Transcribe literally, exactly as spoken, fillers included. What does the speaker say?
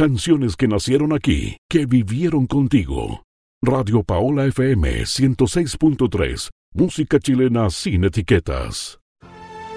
Canciones que nacieron aquí, que vivieron contigo. Radio Paola F M ciento seis punto tres. Música chilena sin etiquetas.